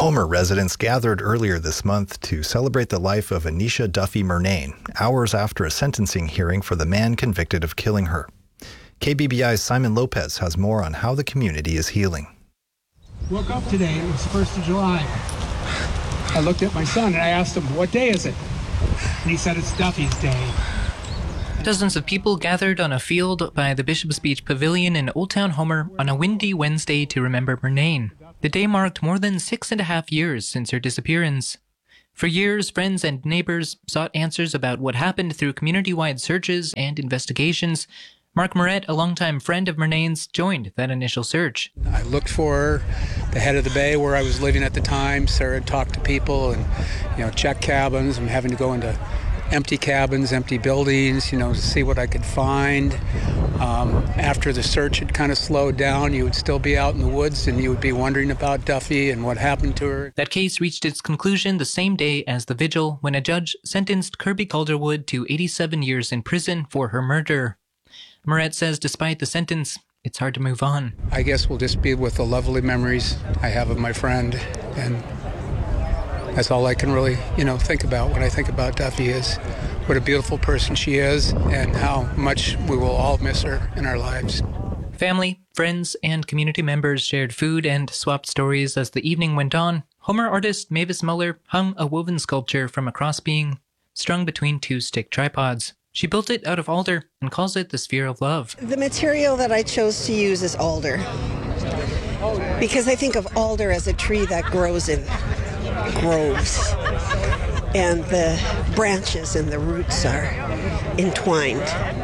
Homer residents gathered earlier this month to celebrate the life of Anisha Duffy Murnane, hours after a sentencing hearing for the man convicted of killing her. KBBI's Simon Lopez has more on how the community is healing. Woke up today, it was the 1st of July. I looked at my son and I asked him, what day is it? And he said, it's Duffy's Day. Dozens of people gathered on a field by the Bishop's Beach Pavilion in Old Town Homer on a windy Wednesday to remember Murnane. The day marked more than 6.5 years since her disappearance. For years, friends and neighbors sought answers about what happened through community-wide searches and investigations. Mark Moret, a longtime friend of Murnane's, joined that initial search. I looked for her, the head of the bay where I was living at the time. Sarah had talked to people and, checked cabins. I'm having to go into empty cabins, empty buildings, to see what I could find. After the search had kind of slowed down, you would still be out in the woods and you would be wondering about Duffy and what happened to her. That case reached its conclusion the same day as the vigil when a judge sentenced Kirby Calderwood to 87 years in prison for her murder. Moret says despite the sentence, it's hard to move on. I guess we'll just be with the lovely memories I have of my friend, and that's all I can really, think about when I think about Duffy is what a beautiful person she is and how much we will all miss her in our lives. Family, friends, and community members shared food and swapped stories as the evening went on. Homer artist Mavis Muller hung a woven sculpture from a crossbeam strung between two stick tripods. She built it out of alder and calls it the Sphere of Love. The material that I chose to use is alder because I think of alder as a tree that grows in groves, and the branches and the roots are entwined.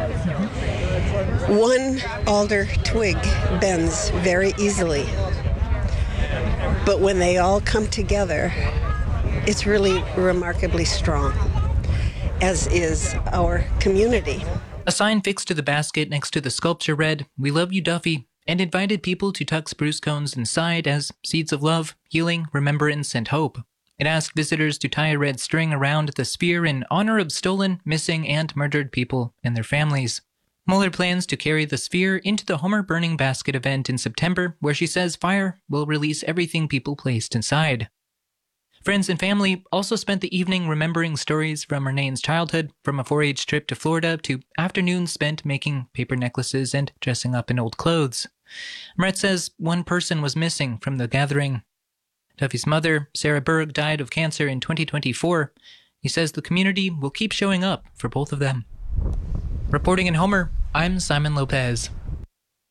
One alder twig bends very easily, but when they all come together, it's really remarkably strong, as is our community. A sign fixed to the basket next to the sculpture read, "We love you, Duffy," and invited people to tuck spruce cones inside as seeds of love, healing, remembrance, and hope. It asked visitors to tie a red string around the sphere in honor of stolen, missing, and murdered people and their families. Muller plans to carry the sphere into the Homer Burning Basket event in September, where she says fire will release everything people placed inside. Friends and family also spent the evening remembering stories from Murnane's childhood, from a 4-H trip to Florida to afternoons spent making paper necklaces and dressing up in old clothes. Moret says one person was missing from the gathering. Duffy's mother, Sarah Berg, died of cancer in 2024. He says the community will keep showing up for both of them. Reporting in Homer, I'm Simon Lopez.